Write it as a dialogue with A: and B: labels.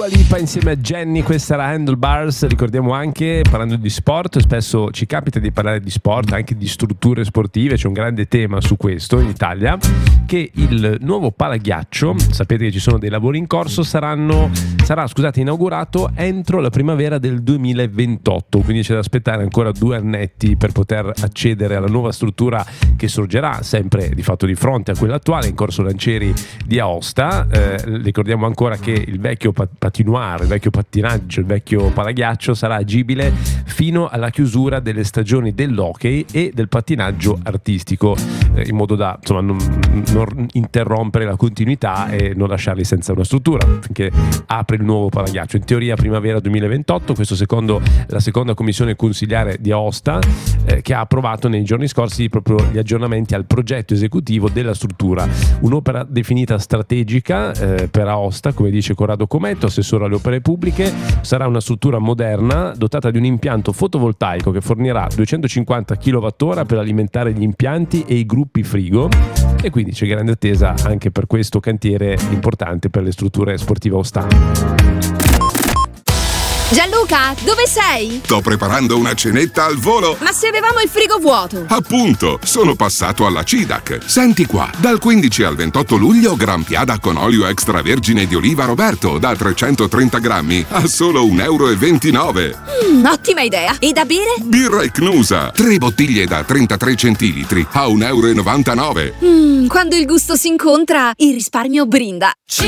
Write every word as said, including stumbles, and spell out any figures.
A: Dua Lipa insieme a Jenny, questa era Handlebars. Ricordiamo anche, parlando di sport, spesso ci capita di parlare di sport, anche di strutture sportive, c'è un grande tema su questo in Italia, che il nuovo palaghiaccio, sapete che ci sono dei lavori in corso, saranno sarà scusate inaugurato entro la primavera del duemilaventotto, quindi c'è da aspettare ancora due annetti per poter accedere alla nuova struttura che sorgerà sempre di fatto di fronte a quella attuale in Corso Lancieri di Aosta. Eh, ricordiamo ancora che il vecchio patinoire, il vecchio pattinaggio, il vecchio palaghiaccio sarà agibile fino alla chiusura delle stagioni dell'hockey e del pattinaggio artistico, eh, in modo da insomma non, non interrompere la continuità e non lasciarli senza una struttura finché apre il nuovo palaghiaccio. In teoria primavera duemilaventotto, questo secondo la seconda commissione consigliare di Aosta, eh, che ha approvato nei giorni scorsi proprio gli aggiornamenti al progetto esecutivo della struttura, un'opera definita strategica eh, per Aosta, come dice Corrado Cometto, assessore alle opere pubbliche. Sarà una struttura moderna dotata di un impianto fotovoltaico che fornirà duecentocinquanta chilowattora per alimentare gli impianti e i gruppi frigo, e quindi c'è grande attesa anche per questo cantiere importante per le strutture sportive aostane.
B: Gianluca, dove sei?
C: Sto preparando una cenetta al volo.
B: Ma se avevamo il frigo vuoto!
C: Appunto, sono passato alla C I D A C. Senti qua, dal quindici al ventotto luglio Gran Piada con olio extravergine di oliva Roberto da trecentotrenta grammi a solo un euro e ventinove.
B: Mm, ottima idea. E da bere?
C: Birra Icnusa, tre bottiglie da trentatré centilitri a un euro e novantanove.
B: Mm, quando il gusto si incontra, il risparmio brinda.